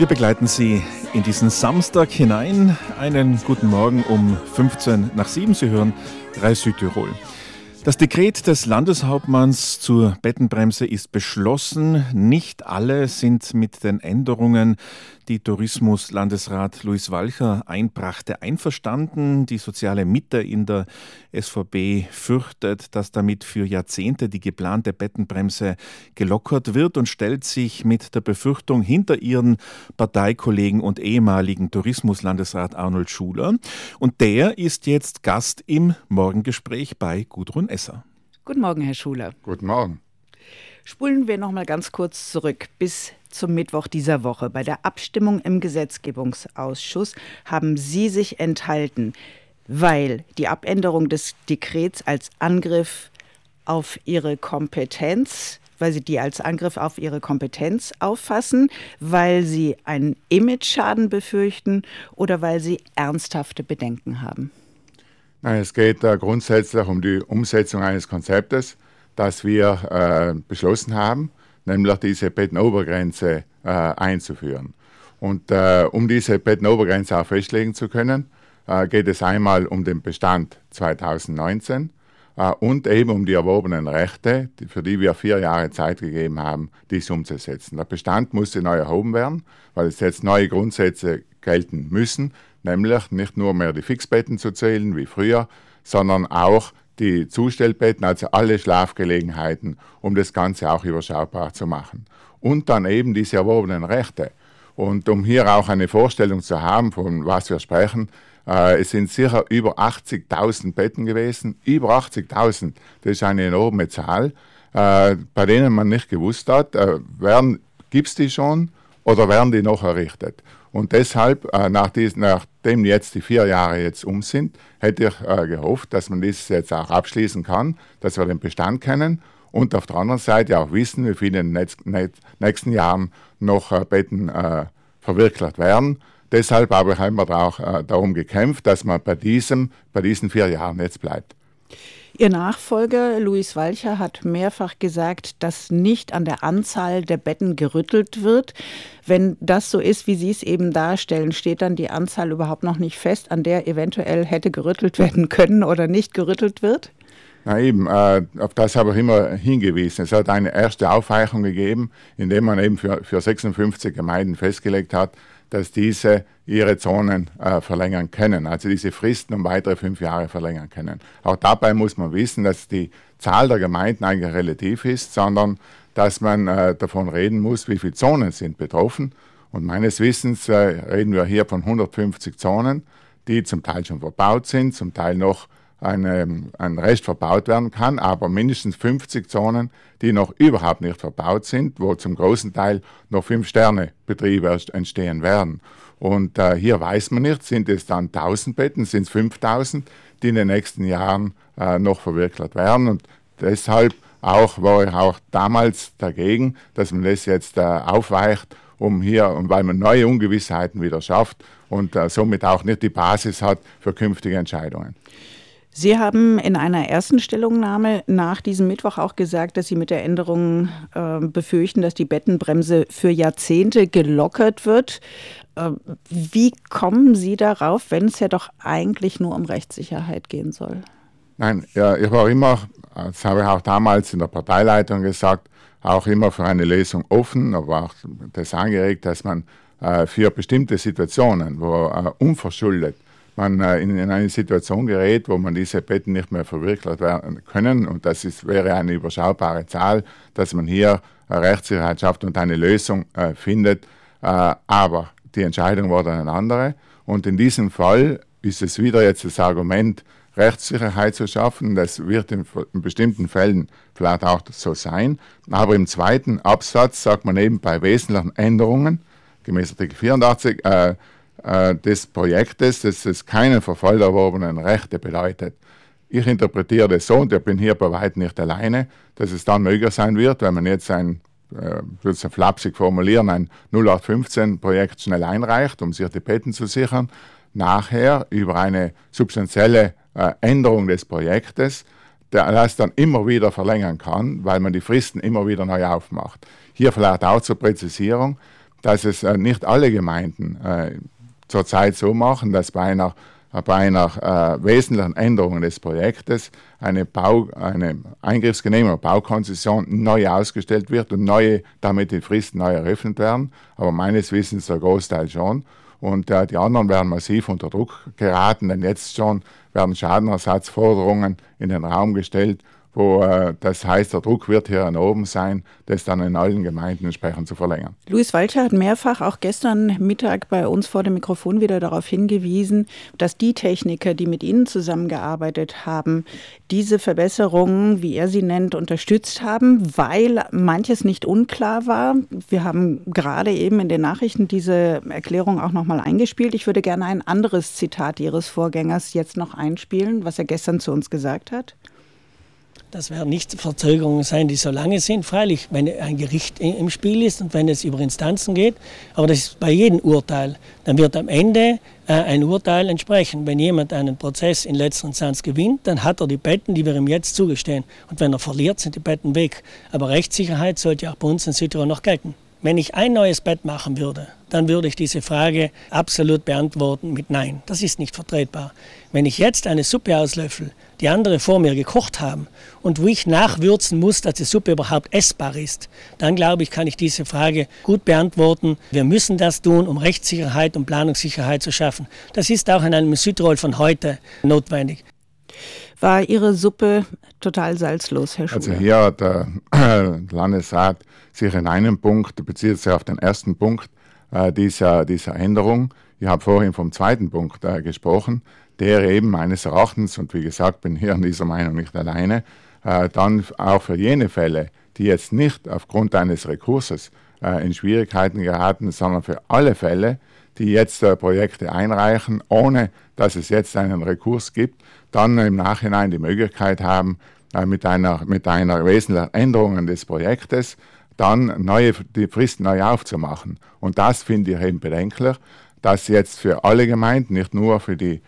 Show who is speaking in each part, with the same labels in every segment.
Speaker 1: Wir begleiten Sie in diesen Samstag hinein. Einen guten Morgen um 15 nach 7. Sie hören Reis Südtirol. Das Dekret des Landeshauptmanns zur Bettenbremse ist beschlossen. Nicht alle sind mit den Änderungen, die Tourismuslandesrat Luis Walcher einbrachte, einverstanden. Die soziale Mitte in der SVP fürchtet, dass damit für Jahrzehnte die geplante Bettenbremse gelockert wird und stellt sich mit der Befürchtung hinter ihren Parteikollegen und ehemaligen Tourismuslandesrat Arnold Schuler. Und der ist jetzt Gast im Morgengespräch bei Gudrun Esser.
Speaker 2: Guten Morgen, Herr Schuler.
Speaker 3: Guten Morgen.
Speaker 2: Spulen wir noch mal ganz kurz zurück bis zum Mittwoch dieser Woche. Bei der Abstimmung im Gesetzgebungsausschuss haben Sie sich enthalten, weil die Abänderung des Dekrets als Angriff auf Ihre Kompetenz, weil Sie die als Angriff auf Ihre Kompetenz auffassen, weil Sie einen Imageschaden befürchten oder weil Sie ernsthafte Bedenken haben?
Speaker 3: Nein, es geht grundsätzlich um die Umsetzung eines Konzeptes, das wir beschlossen haben, nämlich diese Bettenobergrenze einzuführen. Und um diese Bettenobergrenze auch festlegen zu können, geht es einmal um den Bestand 2019 und eben um die erworbenen Rechte, für die wir 4 Jahre Zeit gegeben haben, dies umzusetzen. Der Bestand musste neu erhoben werden, weil es jetzt neue Grundsätze gelten müssen, nämlich nicht nur mehr die Fixbetten zu zählen wie früher, sondern auch die Zustellbetten, also alle Schlafgelegenheiten, um das Ganze auch überschaubar zu machen. Und dann eben diese erworbenen Rechte. Und um hier auch eine Vorstellung zu haben, von was wir sprechen, es sind sicher über 80.000 Betten gewesen. Über 80.000, das ist eine enorme Zahl, bei denen man nicht gewusst hat, gibt es die schon oder werden die noch errichtet. Und deshalb, nachdem jetzt die 4 Jahre jetzt um sind, hätte ich gehofft, dass man das jetzt auch abschließen kann, dass wir den Bestand kennen und auf der anderen Seite auch wissen, wie viele in den nächsten Jahren noch Betten verwirklicht werden. Deshalb habe ich immer auch darum gekämpft, dass man bei diesen 4 Jahren jetzt bleibt.
Speaker 2: Ihr Nachfolger Luis Walcher hat mehrfach gesagt, dass nicht an der Anzahl der Betten gerüttelt wird. Wenn das so ist, wie Sie es eben darstellen, steht dann die Anzahl überhaupt noch nicht fest, an der eventuell hätte gerüttelt werden können oder nicht gerüttelt wird?
Speaker 3: Na eben, auf das habe ich immer hingewiesen. Es hat eine erste Aufweichung gegeben, indem man eben für 56 Gemeinden festgelegt hat, dass diese ihre Zonen verlängern können, also diese Fristen um weitere 5 Jahre verlängern können. Auch dabei muss man wissen, dass die Zahl der Gemeinden eigentlich relativ ist, sondern dass man davon reden muss, wie viele Zonen sind betroffen. Und meines Wissens reden wir hier von 150 Zonen, die zum Teil schon verbaut sind, zum Teil noch ein Rest verbaut werden kann, aber mindestens 50 Zonen, die noch überhaupt nicht verbaut sind, wo zum großen Teil noch 5-Sterne-Betriebe entstehen werden. Und hier weiß man nicht, sind es dann 1000 Betten, sind es 5000, die in den nächsten Jahren noch verwirklicht werden. Und deshalb war ich auch damals dagegen, dass man das jetzt aufweicht, weil man neue Ungewissheiten wieder schafft und somit auch nicht die Basis hat für künftige Entscheidungen.
Speaker 2: Sie haben in einer ersten Stellungnahme nach diesem Mittwoch auch gesagt, dass Sie mit der Änderung befürchten, dass die Bettenbremse für Jahrzehnte gelockert wird. Wie kommen Sie darauf, wenn es ja doch eigentlich nur um Rechtssicherheit gehen soll?
Speaker 3: Nein, ja, ich war immer, das habe ich auch damals in der Parteileitung gesagt, auch immer für eine Lösung offen, aber auch das angeregt, dass man für bestimmte Situationen, wo unverschuldet man in eine Situation gerät, wo man diese Betten nicht mehr verwirklicht werden können, und wäre eine überschaubare Zahl, dass man hier Rechtssicherheit schafft und eine Lösung findet. Aber die Entscheidung war dann eine andere. Und in diesem Fall ist es wieder jetzt das Argument, Rechtssicherheit zu schaffen. Das wird in bestimmten Fällen vielleicht auch so sein. Aber im zweiten Absatz sagt man eben bei wesentlichen Änderungen, gemäß Artikel 84, des Projektes, dass es keinen Verfall der erworbenen Rechte bedeutet. Ich interpretiere das so, und ich bin hier bei weitem nicht alleine, dass es dann möglich sein wird, wenn man jetzt würde es flapsig formulieren, ein 0815-Projekt schnell einreicht, um sich die Betten zu sichern, nachher über eine substanzielle Änderung des Projektes das dann immer wieder verlängern kann, weil man die Fristen immer wieder neu aufmacht. Hier vielleicht auch zur Präzisierung: dass es nicht alle Gemeinden zurzeit so machen, dass bei einer wesentlichen Änderung des Projektes eine Eingriffsgenehmigung, Baukonzession neu ausgestellt wird und damit die Fristen neu eröffnet werden. Aber meines Wissens der Großteil schon. Und die anderen werden massiv unter Druck geraten, denn jetzt schon werden Schadenersatzforderungen in den Raum gestellt, wo das heißt, der Druck wird hier enorm sein, das dann in allen Gemeinden entsprechend zu verlängern.
Speaker 2: Luis Walcher hat mehrfach auch gestern Mittag bei uns vor dem Mikrofon wieder darauf hingewiesen, dass die Techniker, die mit Ihnen zusammengearbeitet haben, diese Verbesserungen, wie er sie nennt, unterstützt haben, weil manches nicht unklar war. Wir haben gerade eben in den Nachrichten diese Erklärung auch nochmal eingespielt. Ich würde gerne ein anderes Zitat Ihres Vorgängers jetzt noch einspielen, was er gestern zu uns gesagt hat.
Speaker 4: Das werden nicht Verzögerungen sein, die so lange sind. Freilich, wenn ein Gericht im Spiel ist und wenn es über Instanzen geht. Aber das ist bei jedem Urteil. Dann wird am Ende ein Urteil entsprechen. Wenn jemand einen Prozess in letzter Instanz gewinnt, dann hat er die Betten, die wir ihm jetzt zugestehen. Und wenn er verliert, sind die Betten weg. Aber Rechtssicherheit sollte auch bei uns in Südtirol noch gelten. Wenn ich ein neues Bett machen würde, dann würde ich diese Frage absolut beantworten mit Nein. Das ist nicht vertretbar. Wenn ich jetzt eine Suppe auslöffel, die andere vor mir gekocht haben und wo ich nachwürzen muss, dass die Suppe überhaupt essbar ist, dann glaube ich, kann ich diese Frage gut beantworten. Wir müssen das tun, um Rechtssicherheit und Planungssicherheit zu schaffen. Das ist auch in einem Südtirol von heute notwendig.
Speaker 2: War Ihre Suppe total salzlos, Herr Schuler?
Speaker 3: Also hier hat der Landesrat sich in einem Punkt, bezieht sich auf den ersten Punkt dieser Änderung. Ich habe vorhin vom zweiten Punkt gesprochen, der eben meines Erachtens, und wie gesagt, bin hier an dieser Meinung nicht alleine, dann auch für jene Fälle, die jetzt nicht aufgrund eines Rekurses in Schwierigkeiten geraten, sondern für alle Fälle, die jetzt Projekte einreichen, ohne dass es jetzt einen Rekurs gibt, dann im Nachhinein die Möglichkeit haben, mit einer wesentlichen Änderung des Projektes dann die Fristen neu aufzumachen. Und das finde ich eben bedenklich, dass jetzt für alle Gemeinden, nicht nur für die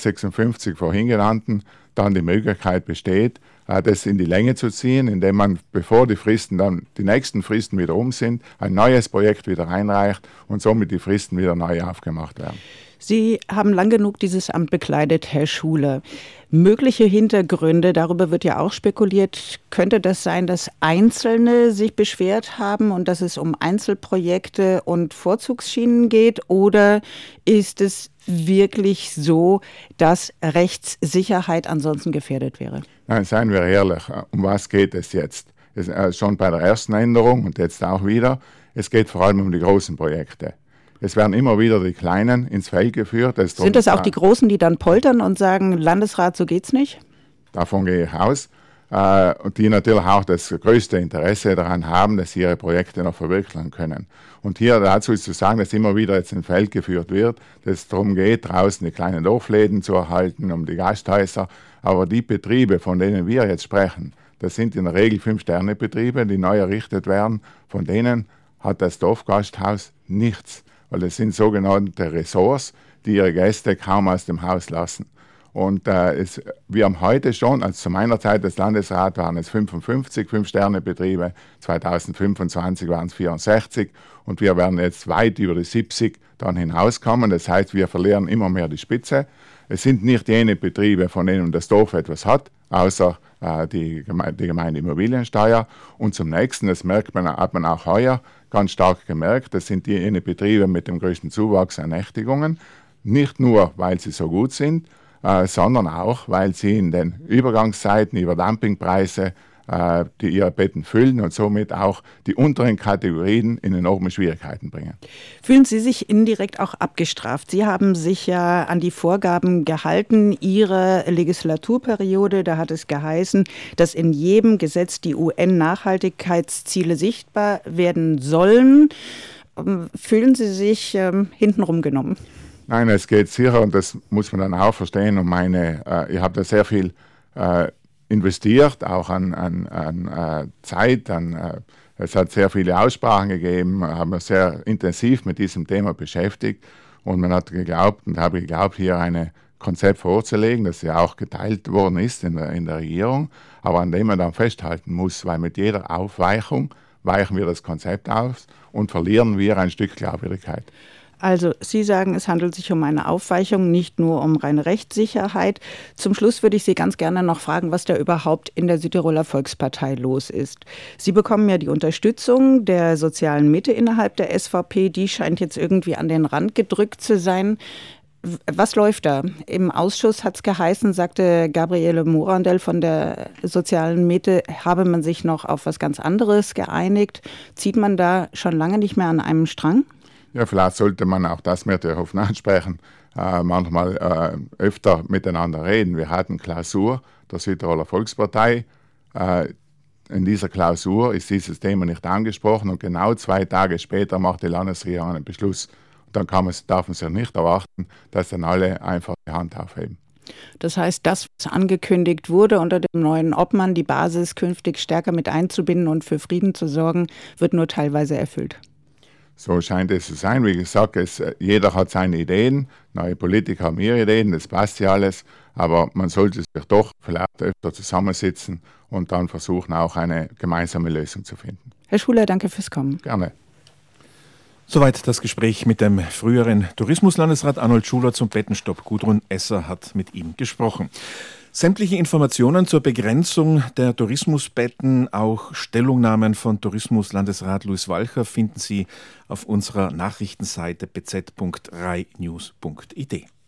Speaker 3: 56 vorhin genannten, dann die Möglichkeit besteht, das in die Länge zu ziehen, indem man, bevor die nächsten Fristen wieder sind, ein neues Projekt wieder einreicht und somit die Fristen wieder neu aufgemacht werden.
Speaker 2: Sie haben lang genug dieses Amt bekleidet, Herr Schuler. Mögliche Hintergründe, darüber wird ja auch spekuliert. Könnte das sein, dass Einzelne sich beschwert haben und dass es um Einzelprojekte und Vorzugsschienen geht? Oder ist es wirklich so, dass Rechtssicherheit ansonsten gefährdet wäre?
Speaker 3: Nein, seien wir ehrlich, um was geht es jetzt? Schon bei der ersten Änderung und jetzt auch wieder, es geht vor allem um die großen Projekte. Es werden immer wieder die Kleinen ins Feld geführt.
Speaker 2: Sind das auch die Großen, die dann poltern und sagen, Landesrat, so geht's nicht?
Speaker 3: Davon gehe ich aus. Und die natürlich auch das größte Interesse daran haben, dass sie ihre Projekte noch verwirklichen können. Und hier dazu ist zu sagen, dass immer wieder jetzt ins Feld geführt wird, dass es darum geht, draußen die kleinen Dorfläden zu erhalten, um die Gasthäuser. Aber die Betriebe, von denen wir jetzt sprechen, das sind in der Regel 5-Sterne-Betriebe, die neu errichtet werden. Von denen hat das Dorfgasthaus nichts. Weil das sind sogenannte Ressorts, die ihre Gäste kaum aus dem Haus lassen. Und wir haben heute schon, also zu meiner Zeit des Landesrats waren es 55 5-Sterne-Betriebe, 2025 waren es 64 und wir werden jetzt weit über die 70 dann hinauskommen. Das heißt, wir verlieren immer mehr die Spitze. Es sind nicht jene Betriebe, von denen das Dorf etwas hat, außer die Gemeindeimmobiliensteuer. Und zum Nächsten, das hat man auch heuer ganz stark gemerkt, das sind jene Betriebe mit dem größten Zuwachs an Nächtigungen. Nicht nur, weil sie so gut sind, sondern auch, weil sie in den Übergangszeiten über Dumpingpreise ihre Betten füllen und somit auch die unteren Kategorien in enorme Schwierigkeiten bringen.
Speaker 2: Fühlen Sie sich indirekt auch abgestraft? Sie haben sich ja an die Vorgaben gehalten Ihrer Legislaturperiode. Da hat es geheißen, dass in jedem Gesetz die UN-Nachhaltigkeitsziele sichtbar werden sollen. Fühlen Sie sich hintenrum genommen?
Speaker 3: Nein, es geht sicher, und das muss man dann auch verstehen, ich habe da sehr viel investiert, auch an Zeit, es hat sehr viele Aussprachen gegeben, haben wir sehr intensiv mit diesem Thema beschäftigt und man hat geglaubt und habe geglaubt, hier ein Konzept vorzulegen, das ja auch geteilt worden ist in der Regierung, aber an dem man dann festhalten muss, weil mit jeder Aufweichung weichen wir das Konzept aus und verlieren wir ein Stück Glaubwürdigkeit.
Speaker 2: Also Sie sagen, es handelt sich um eine Aufweichung, nicht nur um reine Rechtssicherheit. Zum Schluss würde ich Sie ganz gerne noch fragen, was da überhaupt in der Südtiroler Volkspartei los ist. Sie bekommen ja die Unterstützung der sozialen Mitte innerhalb der SVP. Die scheint jetzt irgendwie an den Rand gedrückt zu sein. Was läuft da? Im Ausschuss hat es geheißen, sagte Gabriele Morandell von der sozialen Mitte, habe man sich noch auf was ganz anderes geeinigt. Zieht man da schon lange nicht mehr an einem Strang?
Speaker 3: Ja, vielleicht sollte man auch das mit der Hoffen ansprechen, manchmal öfter miteinander reden. Wir hatten Klausur der Südtiroler Volkspartei. In dieser Klausur ist dieses Thema nicht angesprochen und genau 2 Tage später macht die Landesregierung einen Beschluss. Und dann darf man sich nicht erwarten, dass dann alle einfach die Hand aufheben.
Speaker 2: Das heißt, das, was angekündigt wurde, unter dem neuen Obmann die Basis künftig stärker mit einzubinden und für Frieden zu sorgen, wird nur teilweise erfüllt.
Speaker 3: So scheint es zu sein. Wie gesagt, jeder hat seine Ideen, neue Politiker haben ihre Ideen, das passt ja alles, aber man sollte sich doch vielleicht öfter zusammensitzen und dann versuchen, auch eine gemeinsame Lösung zu finden.
Speaker 2: Herr Schuler, danke fürs Kommen.
Speaker 3: Gerne.
Speaker 1: Soweit das Gespräch mit dem früheren Tourismuslandesrat Arnold Schuler zum Bettenstopp. Gudrun Esser hat mit ihm gesprochen. Sämtliche Informationen zur Begrenzung der Tourismusbetten, auch Stellungnahmen von Tourismuslandesrat Luis Walcher finden Sie auf unserer Nachrichtenseite bz.rainews.it.